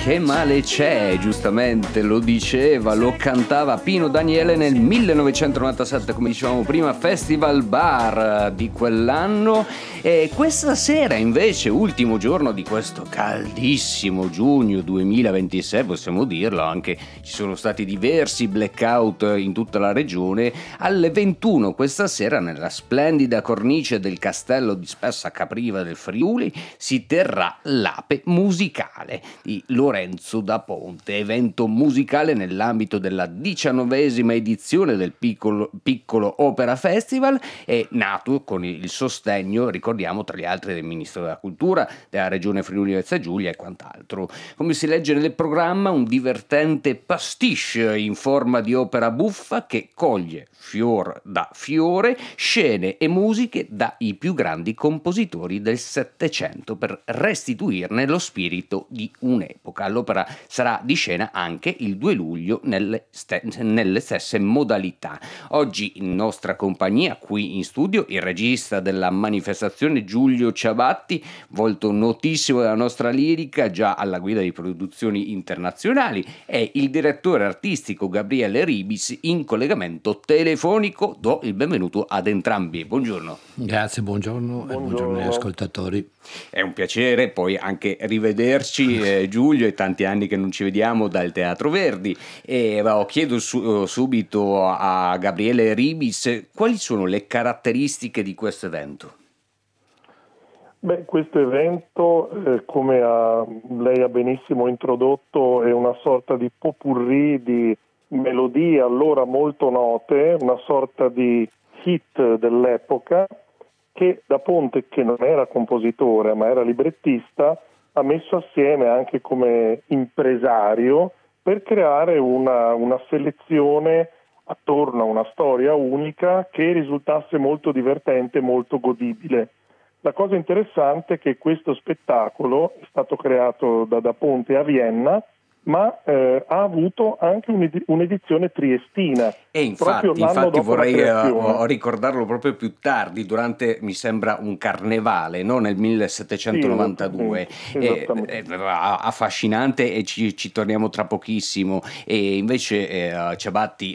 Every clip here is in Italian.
che male c'è, giustamente lo diceva, lo cantava Pino Daniele nel 1997, come dicevamo prima, Festival Bar di quell'anno. E questa sera invece, ultimo giorno di questo caldissimo giugno 2026, possiamo dirlo, anche ci sono stati diversi blackout in tutta la regione, alle 21 questa sera nella splendida cornice del castello di Spessa Capriva del Friuli si terrà l'Ape Musicale di Lorenzo da Ponte, evento musicale nell'ambito della 19ª edizione del Piccolo Opera Festival, è nato con il sostegno, ricordiamo, tra gli altri del Ministro della Cultura, della Regione Friuli Venezia Giulia e quant'altro. Come si legge nel programma, un divertente pastiche in forma di opera buffa che coglie fior da fiore scene e musiche dai più grandi compositori del Settecento per restituirne lo spirito di un'epoca. L'opera sarà di scena anche il 2 luglio nelle stesse modalità. Oggi in nostra compagnia, qui in studio, il regista della manifestazione Giulio Ciabatti, volto notissimo della nostra lirica, già alla guida di produzioni internazionali, e il direttore artistico Gabriele Ribis in collegamento telefonico. Do il benvenuto ad entrambi. Buongiorno. Grazie, buongiorno e buongiorno agli ascoltatori. È un piacere poi anche rivederci, Giulio, è tanti anni che non ci vediamo dal Teatro Verdi, e chiedo subito a Gabriele Ribis quali sono le caratteristiche di questo evento. Questo evento, come lei ha benissimo introdotto, è una sorta di pot-pourri di melodie allora molto note, una sorta di hit dell'epoca che da Ponte, che non era compositore ma era librettista, ha messo assieme anche come impresario per creare una selezione attorno a una storia unica che risultasse molto divertente, molto godibile. La cosa interessante è che questo spettacolo è stato creato da Ponte a Vienna, ma ha avuto anche un'edizione triestina. E infatti vorrei ricordarlo proprio più tardi, durante, mi sembra, un carnevale, no? Nel 1792. Sì, Affascinante, e ci torniamo tra pochissimo. E invece Ciabatti,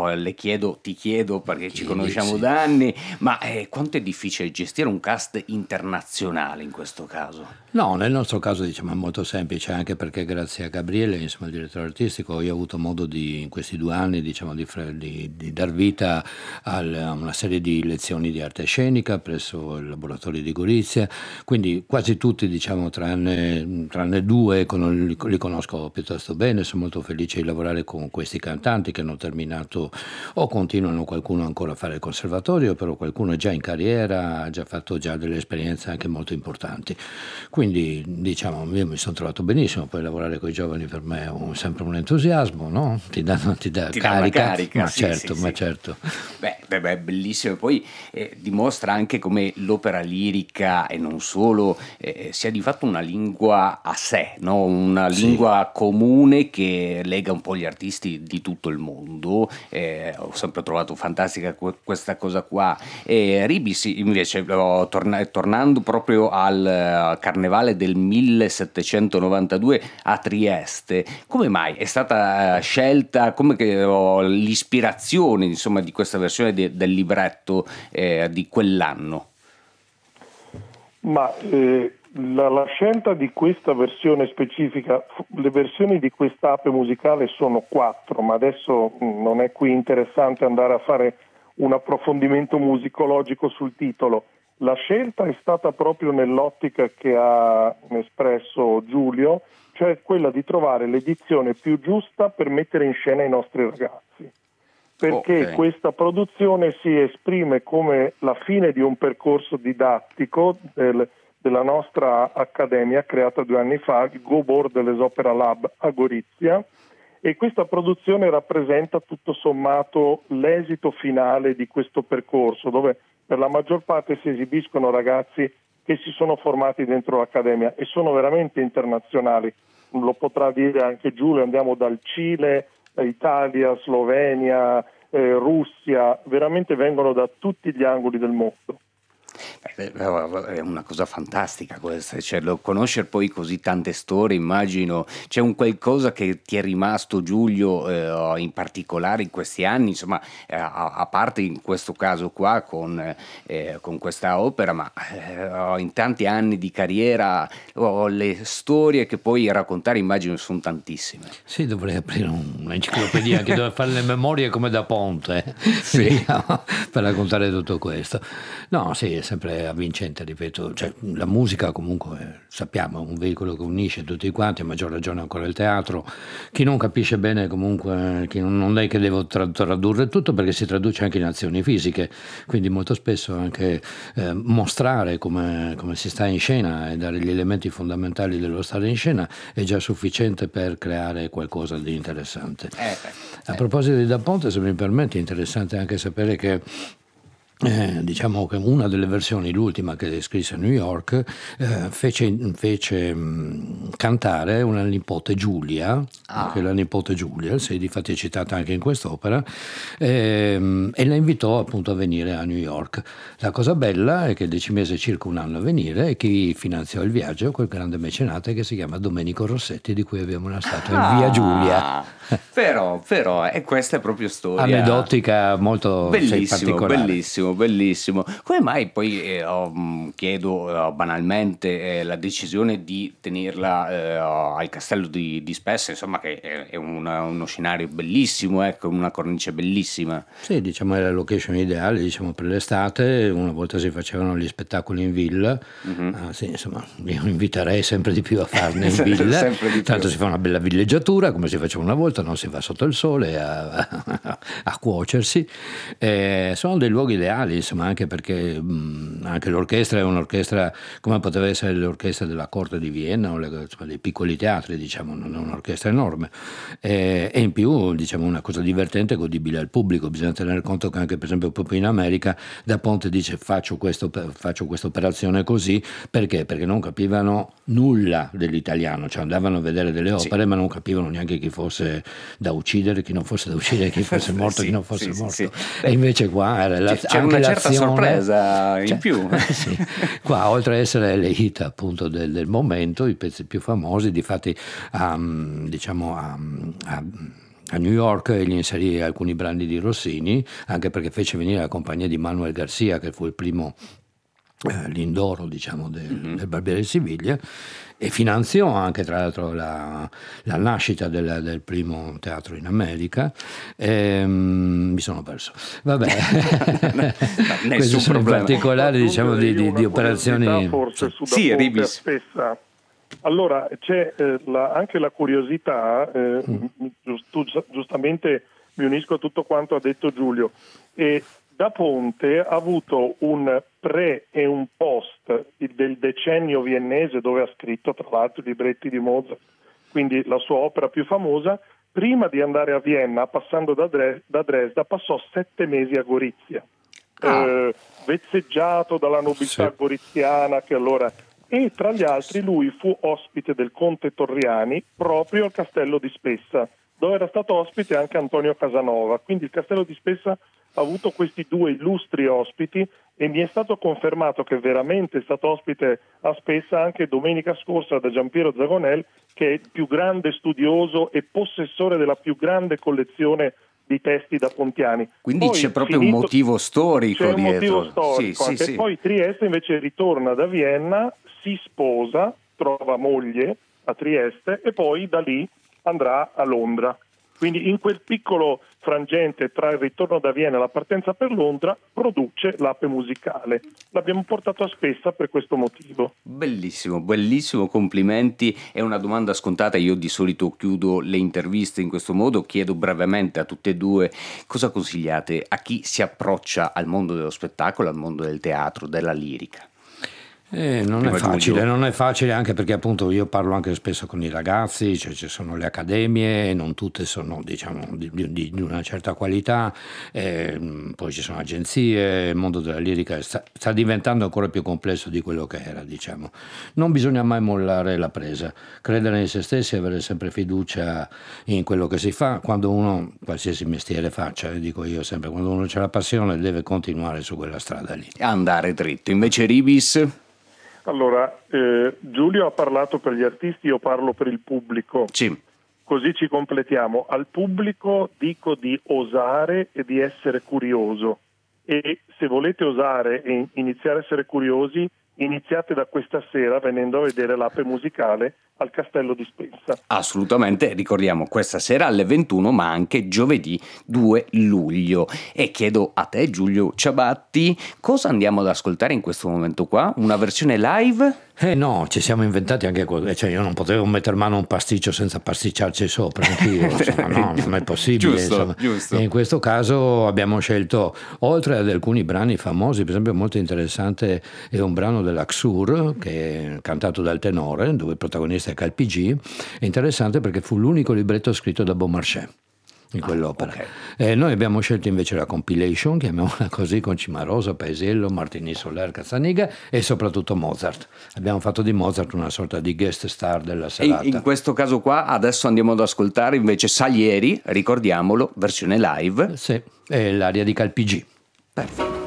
ti chiedo perché ci conosciamo da anni, ma quanto è difficile gestire un cast internazionale in questo caso? No, nel nostro caso diciamo è molto semplice, anche perché grazie a Gabriele, insomma il direttore artistico, io ho avuto modo in questi 2 anni diciamo di dar vita a una serie di lezioni di arte scenica presso il laboratorio di Gorizia, quindi quasi tutti, diciamo, tranne 2 li conosco piuttosto bene. Sono molto felice di lavorare con questi cantanti che hanno terminato o continuano, qualcuno ancora a fare il conservatorio, però qualcuno è già in carriera, ha già fatto delle esperienze anche molto importanti. Quindi diciamo io mi sono trovato benissimo, poi lavorare con i giovani per me è sempre un entusiasmo, no? Ti dà carica, ma sì, certo, sì, ma sì. certo. Beh, bellissimo. Poi dimostra anche come l'opera lirica, e non solo, sia di fatto una lingua a sé, no? Una lingua comune che lega un po' gli artisti di tutto il mondo. Ho sempre trovato fantastica questa cosa qua. Ribis invece, tornando proprio al carnevale del 1792 a Trieste, come mai è stata scelta, come che l'ispirazione, insomma, di questa versione del libretto di quell'anno? Ma la scelta di questa versione specifica, le versioni di quest'ape musicale sono 4, ma adesso non è qui interessante andare a fare un approfondimento musicologico sul titolo. La scelta è stata proprio nell'ottica che ha espresso Giulio, cioè quella di trovare l'edizione più giusta per mettere in scena i nostri ragazzi. Perché questa produzione si esprime come la fine di un percorso didattico della nostra accademia creata 2 anni fa, il Go Board les Opera Lab a Gorizia, e questa produzione rappresenta tutto sommato l'esito finale di questo percorso, dove per la maggior parte si esibiscono ragazzi che si sono formati dentro l'accademia e sono veramente internazionali. Lo potrà dire anche Giulio, andiamo dal Cile, Italia, Slovenia, Russia, veramente vengono da tutti gli angoli del mondo. È una cosa fantastica questa, cioè, conoscere poi così tante storie, immagino c'è un qualcosa che ti è rimasto, Giulio, in particolare in questi anni, insomma, a parte in questo caso qua con questa opera, ma in tanti anni di carriera, le storie che puoi raccontare immagino sono tantissime. Sì, dovrei aprire un'enciclopedia che deve fare le memorie come da Ponte, Sì. diciamo, per raccontare tutto questo. No, sì, è sempre avvincente, ripeto, cioè, la musica comunque sappiamo è un veicolo che unisce tutti quanti, a maggior ragione ancora il teatro. Chi non capisce bene comunque, chi non è che devo tradurre tutto, perché si traduce anche in azioni fisiche, quindi molto spesso anche mostrare come si sta in scena e dare gli elementi fondamentali dello stare in scena è già sufficiente per creare qualcosa di interessante. A proposito di Da Ponte, se mi permette, è interessante anche sapere che diciamo che una delle versioni, l'ultima che scrisse a New York, fece cantare una nipote Giulia, che è la nipote Giulia, difatti è citata anche in quest'opera, e la invitò appunto a venire a New York. La cosa bella è che ci mese circa un anno a venire, e chi finanziò il viaggio, quel grande mecenate che si chiama Domenico Rossetti, di cui abbiamo una statua in via Giulia. Però e questa è proprio storia aneddotica molto particolare. Bellissimo. Come mai poi chiedo banalmente la decisione di tenerla al castello di Spessa, insomma, che è uno scenario bellissimo, ecco, una cornice bellissima. Sì, diciamo è la location ideale, diciamo, per l'estate. Una volta si facevano gli spettacoli in villa, sì, insomma, io inviterei sempre di più a farne in villa, tanto si fa una bella villeggiatura come si faceva una volta, non si va sotto il sole a cuocersi. Sono dei luoghi ideali, insomma, anche perché anche l'orchestra è un'orchestra come poteva essere l'orchestra della corte di Vienna o insomma, dei piccoli teatri, diciamo, non è un'orchestra enorme, e in più, diciamo, una cosa divertente e godibile al pubblico. Bisogna tenere conto che anche per esempio proprio in America Da Ponte dice faccio questa operazione così perché non capivano nulla dell'italiano, cioè andavano a vedere delle opere, sì, ma non capivano neanche chi fosse da uccidere, chi non fosse da uccidere, chi fosse morto, chi non fosse morto. Sì. E invece qua era c'è una certa sorpresa in più. Sì. Qua, oltre ad essere le hit appunto del momento, i pezzi più famosi, difatti diciamo a New York gli inserì alcuni brani di Rossini, anche perché fece venire la compagnia di Manuel Garcia, che fu il primo l'indoro, diciamo, del Barbiere di Siviglia, e finanziò anche tra l'altro la nascita del primo teatro in America. Mi sono perso, vabbè. Questo sono in particolare, diciamo, di operazioni. Forse su Da Ponte Spessa. Allora c'è anche la curiosità, tu giustamente mi unisco a tutto quanto ha detto Giulio, e Da Ponte ha avuto un pre e un post del decennio viennese, dove ha scritto tra l'altro i libretti di Mozart, quindi la sua opera più famosa. Prima di andare a Vienna, passando da Dresda, passò 7 mesi a Gorizia, vezzeggiato dalla nobiltà goriziana, che allora... E tra gli altri lui fu ospite del conte Torriani proprio al castello di Spessa, dove era stato ospite anche Antonio Casanova. Quindi il castello di Spessa ha avuto questi due illustri ospiti, e mi è stato confermato che veramente è stato ospite a Spessa anche domenica scorsa da Giampiero Zagonel, che è il più grande studioso e possessore della più grande collezione di testi da pontiani. Quindi poi, c'è proprio un motivo storico dietro. C'è un motivo storico, sì. Poi Trieste invece ritorna da Vienna, si sposa, trova moglie a Trieste e poi da lì andrà a Londra. Quindi in quel piccolo frangente tra il ritorno da Vienna e la partenza per Londra produce l'Ape musicale. L'abbiamo portato a Spessa per questo motivo. Bellissimo, complimenti. È una domanda scontata, io di solito chiudo le interviste in questo modo, chiedo brevemente a tutte e due cosa consigliate a chi si approccia al mondo dello spettacolo, al mondo del teatro, della lirica. Non è facile, giugno. non è facile, anche perché appunto io parlo anche spesso con i ragazzi, cioè ci sono le accademie, non tutte sono diciamo di una certa qualità, poi ci sono agenzie, il mondo della lirica sta diventando ancora più complesso di quello che era, diciamo. Non bisogna mai mollare la presa, credere in se stessi, avere sempre fiducia in quello che si fa. Quando uno, qualsiasi mestiere faccia, dico io sempre, quando uno c'ha la passione deve continuare su quella strada lì. Andare dritto. Invece Ribis? Allora, Giulio ha parlato per gli artisti, io parlo per il pubblico. Sì. Così ci completiamo. Al pubblico dico di osare e di essere curioso. E se volete osare e iniziare a essere curiosi, iniziate da questa sera venendo a vedere l'Ape musicale al Castello di Spensa. Assolutamente, ricordiamo questa sera alle 21, ma anche giovedì 2 luglio. E chiedo a te, Giulio Ciabatti, cosa andiamo ad ascoltare in questo momento qua? Una versione live? No, ci siamo inventati anche cioè io non potevo metter mano a un pasticcio senza pasticciarci sopra anch'io, insomma, no, non è possibile. Giusto, giusto. E in questo caso abbiamo scelto, oltre ad alcuni brani famosi, per esempio molto interessante è un brano della Xur, che è cantato dal tenore, dove il protagonista è Calpigi. È interessante perché fu l'unico libretto scritto da Beaumarchais in quell'opera. Okay. Noi abbiamo scelto invece la compilation, chiamiamola così, con Cimarosa, Paesiello, Martini Soler, Cazzaniga e soprattutto Mozart. Abbiamo fatto di Mozart una sorta di guest star della serata. E in questo caso qua adesso andiamo ad ascoltare invece Salieri, ricordiamolo, versione live. Sì, è l'aria di Calpigi. Perfetto.